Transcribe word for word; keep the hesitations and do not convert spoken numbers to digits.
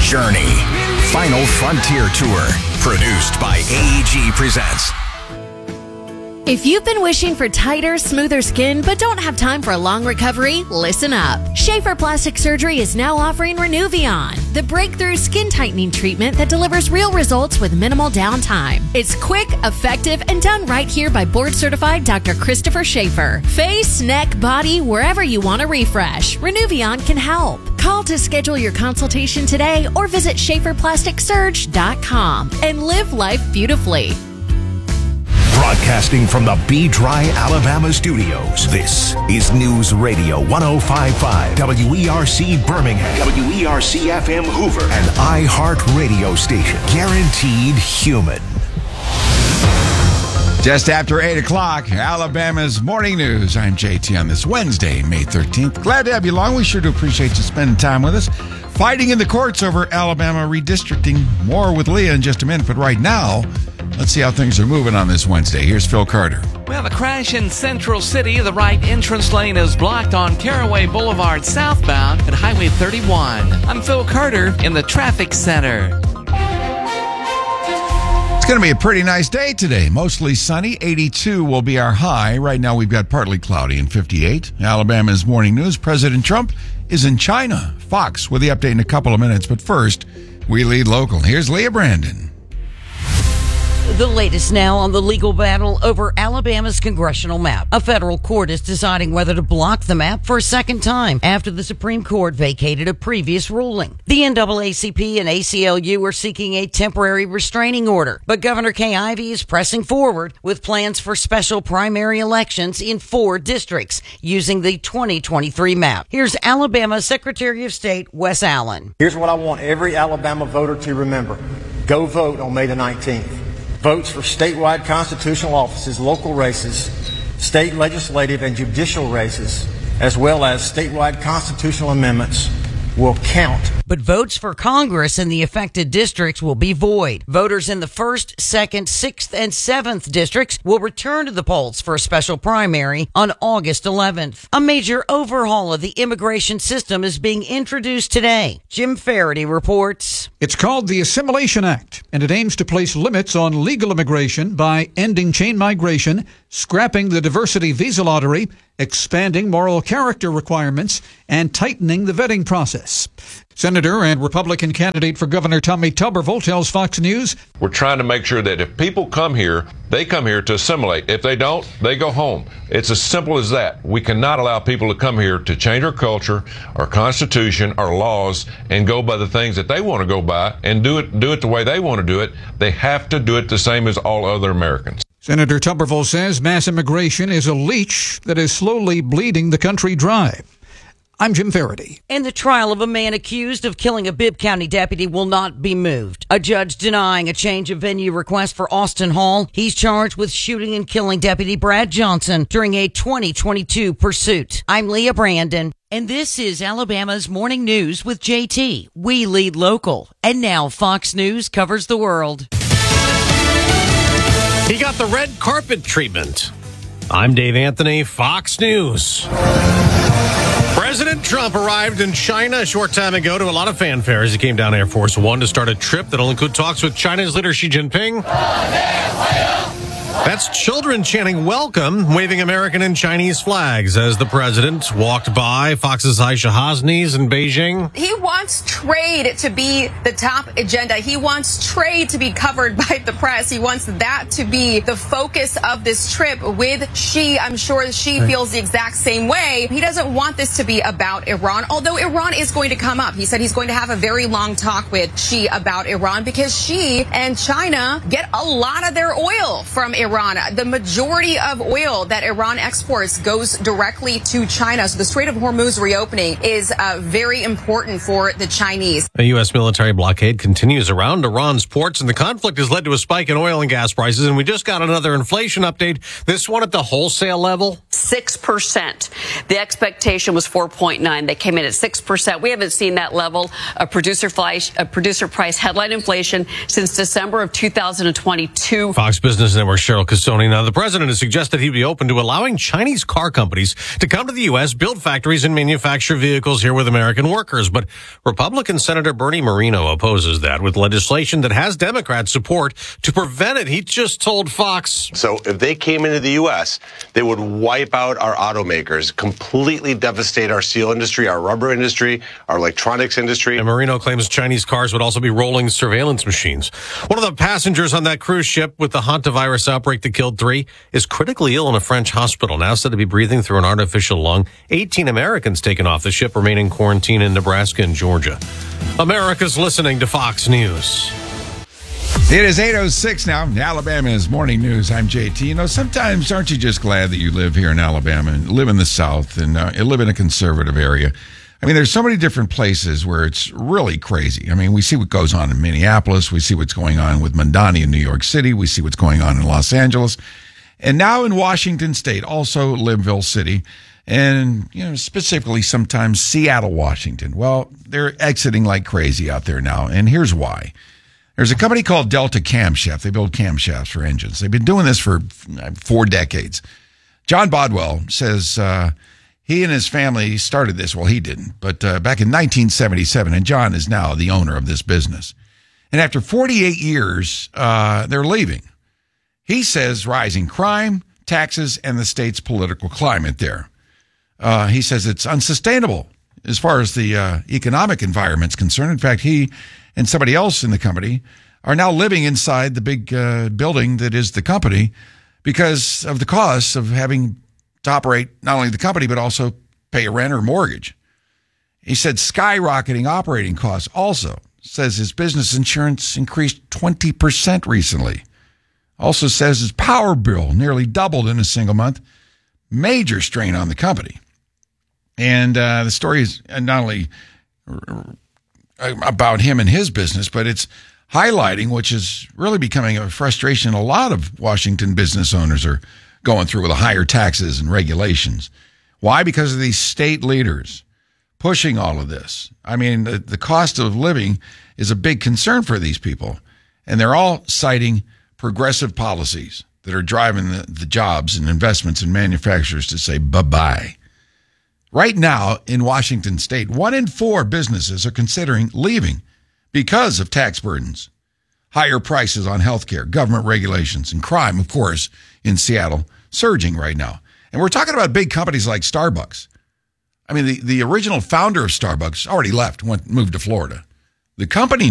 Journey. Final Frontier Tour. Produced by A E G Presents. If you've been wishing for tighter, smoother skin but don't have time for a long recovery, listen up. Schaefer Plastic Surgery is now offering Renuvion, the breakthrough skin tightening treatment that delivers real results with minimal downtime. It's quick, effective, and done right here by board-certified Doctor Christopher Schaefer. Face, neck, body, wherever you want a refresh, Renuvion can help. Call to schedule your consultation today or visit Schaefer Plastic Surge dot com and live life beautifully. Broadcasting from the B-Dry, Alabama studios, this is News Radio one oh five point five, W E R C Birmingham, W E R C F M Hoover, and iHeart Radio station. Guaranteed human. Just after eight o'clock, Alabama's Morning News. I'm J T on this Wednesday, May thirteenth. Glad to have you along. We sure do appreciate you spending time with us. Fighting in the courts over Alabama redistricting. More with Leah in just a minute, but right now, let's see how things are moving on this Wednesday. Here's Phil Carter. We have a crash in Central City. The right entrance lane is blocked on Caraway Boulevard southbound at Highway thirty-one. I'm Phil Carter in the traffic center. It's going to be a pretty nice day today. Mostly sunny. eighty-two will be our high. Right now we've got partly cloudy and fifty-eight. Alabama's Morning News. President Trump is in China. Fox with the update in a couple of minutes. But first, we lead local. Here's Leah Brandon. The latest now on the legal battle over Alabama's congressional map. A federal court is deciding whether to block the map for a second time after the Supreme Court vacated a previous ruling. The N double A C P and A C L U are seeking a temporary restraining order, but Governor Kay Ivey is pressing forward with plans for special primary elections in four districts using the twenty twenty-three map. Here's Alabama Secretary of State Wes Allen. Here's what I want every Alabama voter to remember. Go vote on May the nineteenth. Votes for statewide constitutional offices, local races, state legislative and judicial races, as well as statewide constitutional amendments will count. But votes for Congress in the affected districts will be void. Voters in the first, second, sixth, and seventh districts will return to the polls for a special primary on August eleventh. A major overhaul of the immigration system is being introduced today. Jim Faraday reports. It's called the Assimilation Act, and it aims to place limits on legal immigration by ending chain migration, scrapping the diversity visa lottery, expanding moral character requirements, and tightening the vetting process. Senator and Republican candidate for Governor Tommy Tuberville tells Fox News, we're trying to make sure that if people come here, they come here to assimilate. If they don't, they go home. It's as simple as that. We cannot allow people to come here to change our culture, our constitution, our laws, and go by the things that they want to go by and do it, do it the way they want to do it. They have to do it the same as all other Americans. Senator Tuberville says mass immigration is a leech that is slowly bleeding the country dry. I'm Jim Faraday. And the trial of a man accused of killing a Bibb County deputy will not be moved. A judge denying a change of venue request for Austin Hall. He's charged with shooting and killing Deputy Brad Johnson during a twenty twenty-two pursuit. I'm Leah Brandon, and this is Alabama's Morning News with J T. We lead local. And now Fox News covers the world. He got the red carpet treatment. I'm Dave Anthony, Fox News. President Trump arrived in China a short time ago to a lot of fanfare as he came down Air Force One to start a trip that'll include talks with China's leader Xi Jinping. That's children chanting welcome, waving American and Chinese flags as the president walked by Fox's Aisha Hasni's in Beijing. He wants trade to be the top agenda. He wants trade to be covered by the press. He wants that to be the focus of this trip with Xi. I'm sure Xi feels the exact same way. He doesn't want this to be about Iran, although Iran is going to come up. He said he's going to have a very long talk with Xi about Iran because Xi and China get a lot of their oil from Iran. The majority of oil that Iran exports goes directly to China. So the Strait of Hormuz reopening is uh, very important for the Chinese. A U S military blockade continues around Iran's ports, and the conflict has led to a spike in oil and gas prices. And we just got another inflation update, this one at the wholesale level. six percent. The expectation was four point nine. They came in at six percent. We haven't seen that level of producer price, uh, producer price headline inflation since December of two thousand twenty-two. Fox Business Network Cheryl Casoni. Now, the president has suggested he'd be open to allowing Chinese car companies to come to the U S, build factories, and manufacture vehicles here with American workers. But Republican Senator Bernie Moreno opposes that with legislation that has Democrat support to prevent it. He just told Fox. So if they came into the U S, they would wipe out our automakers, completely devastate our steel industry, our rubber industry, our electronics industry. And Marino claims Chinese cars would also be rolling surveillance machines. One of the passengers on that cruise ship with the hantavirus outbreak that killed three is critically ill in a French hospital, now said to be breathing through an artificial lung. eighteen Americans taken off the ship remain in quarantine in Nebraska and Georgia. America's listening to Fox News. It is eight oh six now. Alabama's Morning News. I'm J T. You know, sometimes aren't you just glad that you live here in Alabama and live in the South and uh, you live in a conservative area? I mean, there's so many different places where it's really crazy. I mean, we see what goes on in Minneapolis. We see what's going on with Mamdani in New York City. We see what's going on in Los Angeles. And now in Washington State, also Linville City, and, you know, specifically sometimes Seattle, Washington. Well, they're exiting like crazy out there now, and here's why. There's a company called Delta Camshaft. They build camshafts for engines. They've been doing this for four decades. John Bodwell says uh, he and his family started this. Well, he didn't, but uh, back in nineteen seventy-seven, and John is now the owner of this business. And after forty-eight years, uh, they're leaving. He says rising crime, taxes, and the state's political climate there. Uh, he says it's unsustainable as far as the uh, economic environment's concerned. In fact, he and somebody else in the company are now living inside the big uh, building that is the company because of the costs of having to operate not only the company, but also pay a rent or mortgage. He said skyrocketing operating costs also. Says his business insurance increased twenty percent recently. Also says his power bill nearly doubled in a single month. Major strain on the company. And uh, the story is not only about him and his business, but it's highlighting, which is really becoming a frustration a lot of Washington business owners are going through with the higher taxes and regulations. Why? Because of these state leaders pushing all of this. I mean, the, the cost of living is a big concern for these people, and they're all citing progressive policies that are driving the, the jobs and investments in manufacturers to say bye-bye. Right now in Washington State, one in four businesses are considering leaving because of tax burdens, higher prices on healthcare, government regulations, and crime, of course, in Seattle, surging right now. And we're talking about big companies like Starbucks. I mean, the, the original founder of Starbucks already left, went moved to Florida. The company